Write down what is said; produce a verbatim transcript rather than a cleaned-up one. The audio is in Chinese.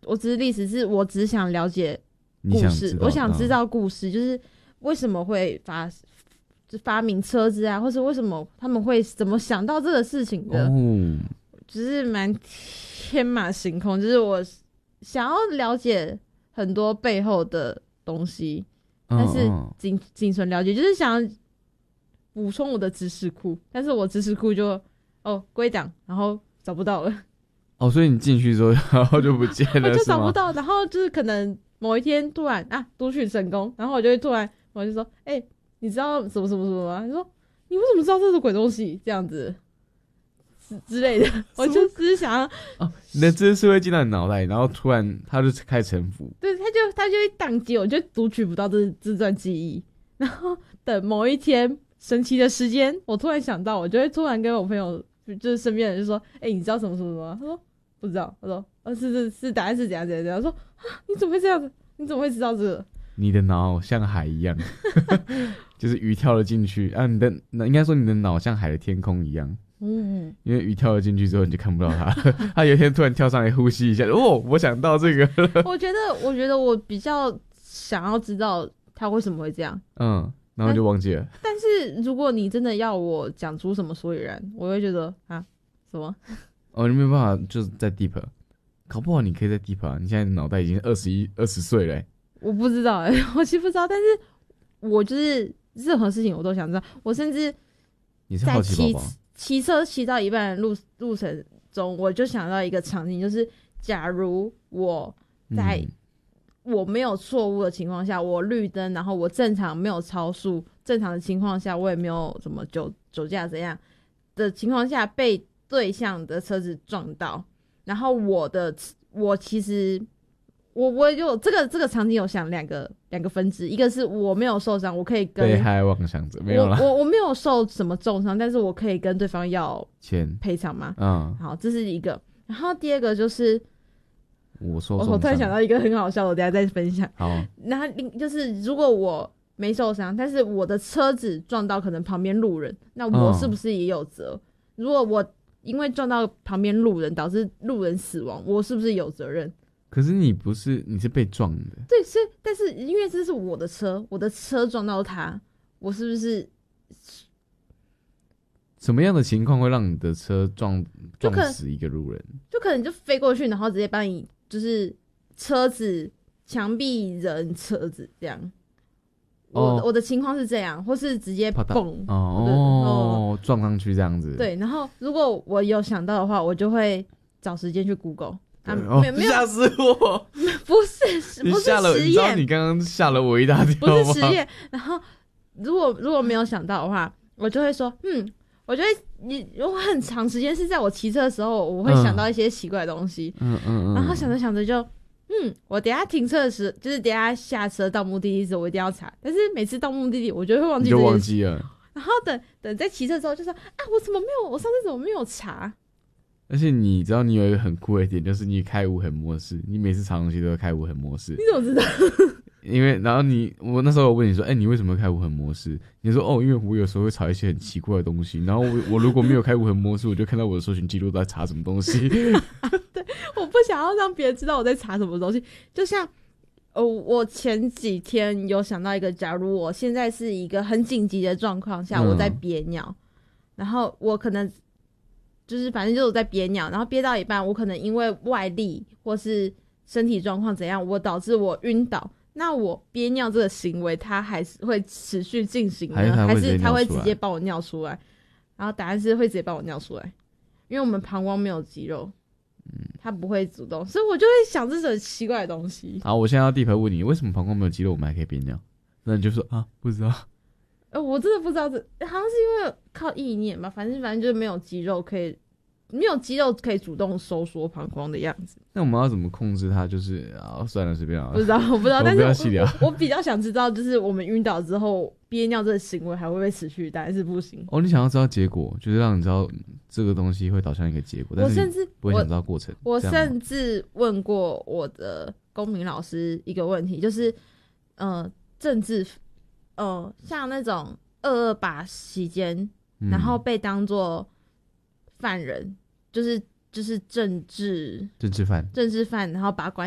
我只是历史，是我只想了解故事， 想我想知道故事，嗯、就是为什么会发发明车子啊，或是为什么他们会怎么想到这个事情的，哦、就是蛮天马行空，就是我想要了解很多背后的东西，嗯、但是仅仅纯了解，就是想补充我的知识库，但是我知识库就哦归档，然后找不到了。 哦，所以你进去之后，然后就不见了， 我就找不到，然后就是可能某一天突然啊读取成功，然后我就会突然我就说，哎、欸，你知道什么什么什么吗？他说你为什么知道这是鬼东西？这样子之之类的，我就只是想要哦，你的知识会进到你脑袋，然后突然他就开始沉浮， 对，他就他就会宕机，我就读取不到这这段记忆，然后等某一天神奇的时间，我突然想到，我就会突然跟我朋友，就是身边的人就说，哎、欸，你知道什么什么什么？他说。不知道，我说，呃、哦，是是是，答案是怎样怎样怎样。他说啊，你怎么会这样子？你怎么会知道这个？ 你的脑像海一样，就是鱼跳了进去啊！你的应该说你的脑像海的天空一样，嗯，因为鱼跳了进去之后你就看不到它，它有一天突然跳上来呼吸一下，哦，我想到这个了。 我觉得，我觉得我比较想要知道他为什么会这样， 嗯，然后就忘记了。 但, 但是如果你真的要我讲出什么所以然，我会觉得啊，什么？ 哦，你没有办法，就是在 deep， 搞不好你可以在 deep 啊！你现在脑袋已经二十一、二十岁了、欸。 我不知道、欸，我其实不知道，但是我就是任何事情我都想知道。我甚至在骑骑车骑到一半的路路程中，我就想到一个场景，就是假如我在我没有错误的情况下，嗯、我绿灯，然后我正常没有超速，正常的情况下，我也没有什么酒酒驾怎样的情况下被对向的车子撞到，然后我的我其实我我有这个这个场景有想两个两个分支，一个是我没有受伤，我可以跟被害妄想者没有啦， 我我我没有受什么重伤，但是我可以跟对方要钱赔偿吗？嗯，好，这是一个。然后第二个就是我受重伤， 我突然想到一个很好笑的，我等一下再分享。 好， 然后就是如果我没受伤，但是我的车子撞到可能旁边路人，那我是不是也有责？嗯、如果我因为撞到旁边路人导致路人死亡，我是不是有责任？ 可是你不是，你是被撞的。 对，是，但是因为这是我的车，我的车撞到他，我是不是？ 什么样的情况会让你的车撞撞死一个路人？ 就可能就飞过去，然后直接把你就是车子、墙壁、人、车子这样。我、哦、我的情况是这样，或是直接蹦哦哦撞上去这样子。 对，然后如果我有想到的话，我就会找时间去 Google。啊， 哦、没有吓死我！ 不是，不是实验。 你知道你刚刚吓了我一大跳吗？ 不是实验。然后如果如果没有想到的话，我就会说，嗯，我觉得你我很长时间是在我骑车的时候，我会想到一些奇怪的东西。嗯嗯嗯。然后想着想着就。嗯，我等一下停车的时候，就是等一下下车到目的地的时候，我一定要查。但是每次到目的地，我就会忘记这件事。 就忘记了。 然后等等在骑车的时候，就说啊，我怎么没有？我上次怎么没有查？ 而且你知道，你有一个很酷的点，就是你开无痕模式，你每次查东西都会开无痕模式。 你怎么知道？ 因为然后你，我那时候我问你说，哎、欸，你为什么开无痕模式？你说哦，因为我有时候会查一些很奇怪的东西，然后我我如果没有开无痕模式，我就看到我的搜寻记录都在查什么东西。 对，我不想要让别人知道我在查什么东西。就像呃，我前几天有想到一个，假如我现在是一个很紧急的状况下，嗯、我在憋尿，然后我可能就是反正就是我在憋尿，然后憋到一半，我可能因为外力或是身体状况怎样，我导致我晕倒。那我憋尿这个行为，它还是会持续进行呢，还是它会直接帮我尿出来？然后答案是会直接帮我尿出来，因为我们膀胱没有肌肉，嗯，它不会主动，所以我就会想这种奇怪的东西。 好，我现在要地盘问你，为什么膀胱没有肌肉，我们还可以憋尿？那你就说啊，不知道。 呃，我真的不知道这，好像是因为靠意念吧，反正反正就是没有肌肉可以。没有肌肉可以主动收缩膀胱的样子。 那我们要怎么控制它？就是啊，算了，随便啊。 不知道，我不知道。但是不要细聊。 我, 我, 我比较想知道，就是我们晕倒之后憋尿这个行为还会不会持续？答案是不行。 哦，你想要知道结果，就是让你知道这个东西会导向一个结果。 我甚至不会想知道过程。 我, 我甚至问过我的公民老师一个问题，就是呃，政治呃，像那种二二八期间，然后被当作犯人，就是。就是政治政治犯， 政治犯，然后把他关